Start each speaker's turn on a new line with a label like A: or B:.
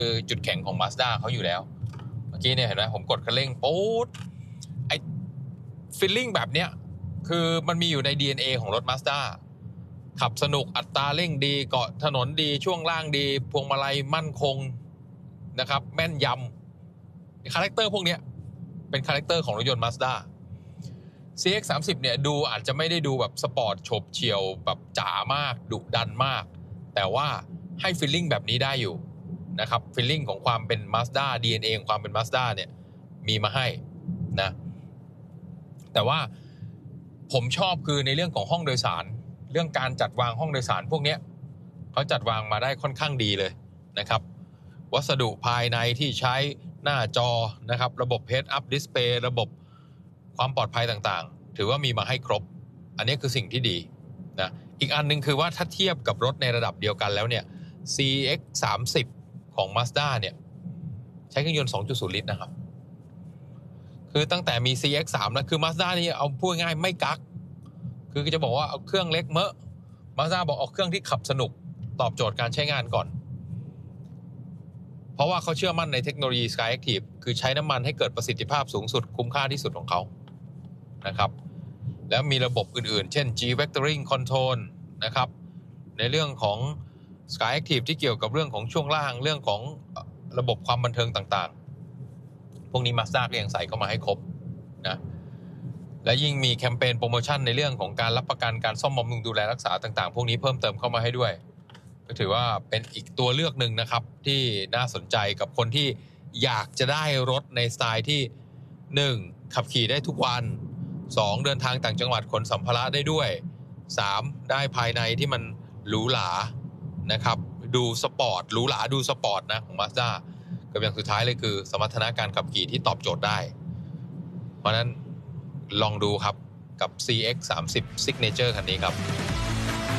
A: คือจุดแข็งของ Mazda เขาอยู่แล้วเมื่อกี้เนี่ยเห็นไหมผมกดคันเร่งปุ๊บไอ้ฟีลลิ่งแบบเนี้ยคือมันมีอยู่ใน DNA ของรถ Mazda ขับสนุกอัตราเร่งดีเกาะถนนดีช่วงล่างดีพวงมาลัยมั่นคงนะครับแม่นยำคาแรคเตอร์พวกนี้เป็นคาแรคเตอร์ของรถยนต์ Mazda CX-30 เนี่ยดูอาจจะไม่ได้ดูแบบสปอร์ตโฉบเฉี่ยวแบบจ๋ามากดุดันมากแต่ว่าให้ฟีลลิ่งแบบนี้ได้อยู่นะครับฟีลลิ่งของความเป็น Mazda DNA ของความเป็น Mazda เนี่ยมีมาให้นะแต่ว่าผมชอบคือในเรื่องของห้องโดยสารเรื่องการจัดวางห้องโดยสารพวกนี้เขาจัดวางมาได้ค่อนข้างดีเลยนะครับวัสดุภายในที่ใช้หน้าจอนะครับระบบ Head Up Display ระบบความปลอดภัยต่างๆถือว่ามีมาให้ครบอันนี้คือสิ่งที่ดีนะอีกอันนึงคือว่าถ้าเทียบกับรถในระดับเดียวกันแล้วเนี่ย CX-30 ของ Mazda เนี่ยใช้เครื่องยนต์ 2.0 ลิตรนะครับคือตั้งแต่มี CX-3 แล้วคือ Mazda นี่เอาพูดง่ายไม่กักคือจะบอกว่าเอาเครื่องเล็กเมอะ Mazda บอกเอาเครื่องที่ขับสนุกตอบโจทย์การใช้งานก่อนเพราะว่าเขาเชื่อมั่นในเทคโนโลยี Skyactiv คือใช้น้ำมันให้เกิดประสิทธิภาพสูงสุดคุ้มค่าที่สุดของเขานะครับแล้วมีระบบอื่นๆเช่น G-Vectoring Control นะครับในเรื่องของ Skyactiv ที่เกี่ยวกับเรื่องของช่วงล่างเรื่องของระบบความบันเทิงต่างๆพวกนี้ Mazda ก็ยังใส่เข้ามาให้ครบนะและยิ่งมีแคมเปญโปรโมชั่นในเรื่องของการรับประกันการซ่อมบำรุงดูแลรักษาต่างๆพวกนี้เพิ่มเติมเข้ามาให้ด้วยก็ถือว่าเป็นอีกตัวเลือกหนึ่งนะครับที่น่าสนใจกับคนที่อยากจะได้รถในสไตล์ที่1ขับขี่ได้ทุกวัน2เดินทางต่างจังหวัดขนสัมภาระได้ด้วย3ได้ภายในที่มันหรูหรานะครับดูสปอร์ตหรูหราดูสปอร์ตนะของ Mazda กับอย่างสุดท้ายเลยคือสมรรถนะการขับขี่ที่ตอบโจทย์ได้เพราะนั้นลองดูครับกับ CX-30 Signature คันนี้ครับ